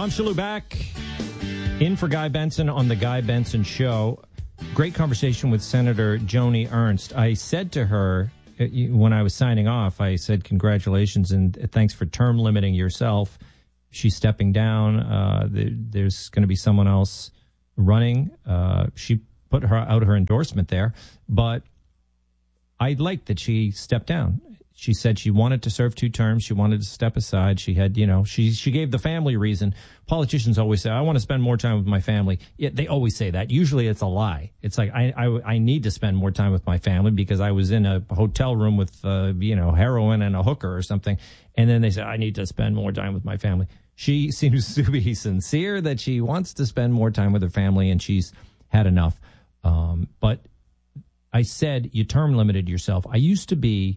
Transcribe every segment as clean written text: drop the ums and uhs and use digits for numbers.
Tom Shalhoub back in for Guy Benson on the Guy Benson Show. Great conversation with Senator Joni Ernst. I said to her when I was signing off, I said, congratulations and thanks for term limiting yourself. She's stepping down. There's going to be someone else running. She put out her endorsement there, but I liked that she stepped down. She said she wanted to serve 2 terms. She wanted to step aside. She had, she gave the family reason. Politicians always say, I want to spend more time with my family. Yeah, they always say that. Usually it's a lie. It's like, I need to spend more time with my family because I was in a hotel room with, heroin and a hooker or something. And then they say, I need to spend more time with my family. She seems to be sincere that she wants to spend more time with her family and she's had enough. But I said, you term limited yourself. I used to be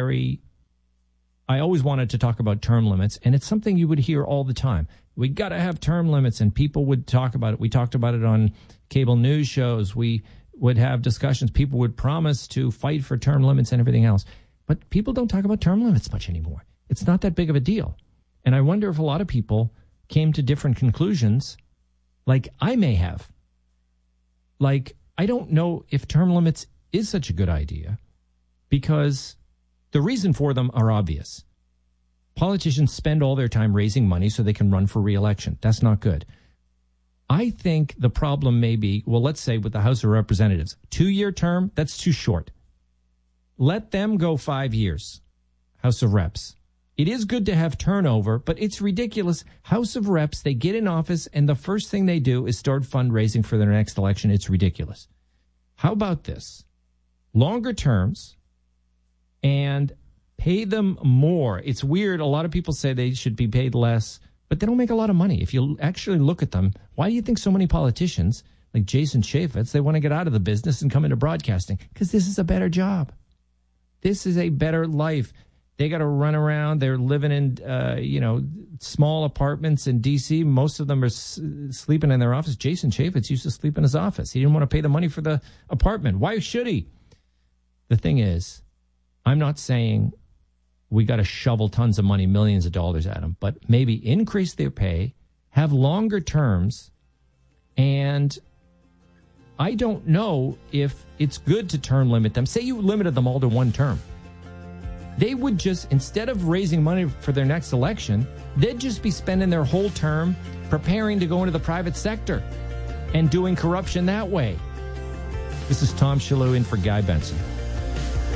I always wanted to talk about term limits, and it's something you would hear all the time. We got to have term limits, and people would talk about it. We talked about it on cable news shows. We would have discussions. People would promise to fight for term limits and everything else. But people don't talk about term limits much anymore. It's not that big of a deal. And I wonder if a lot of people came to different conclusions, like I may have. Like, I don't know if term limits is such a good idea because the reason for them are obvious. Politicians spend all their time raising money so they can run for re-election. That's not good. I think the problem may be, well, let's say with the House of Representatives, 2-year term, that's too short. Let them go 5 years, House of Reps. It is good to have turnover, but it's ridiculous. House of Reps, they get in office, and the first thing they do is start fundraising for their next election. It's ridiculous. How about this? Longer terms, and pay them more. It's weird. A lot of people say they should be paid less, but they don't make a lot of money. If you actually look at them, why do you think so many politicians, like Jason Chaffetz, they want to get out of the business and come into broadcasting? Because this is a better job. This is a better life. They got to run around. They're living in, small apartments in D.C. Most of them are sleeping in their office. Jason Chaffetz used to sleep in his office. He didn't want to pay the money for the apartment. Why should he? The thing is, I'm not saying we got to shovel tons of money, millions of dollars at them, but maybe increase their pay, have longer terms, and I don't know if it's good to term limit them. Say you limited them all to 1 term. They would just, instead of raising money for their next election, they'd just be spending their whole term preparing to go into the private sector and doing corruption that way. This is Tom Shalhoub in for Guy Benson.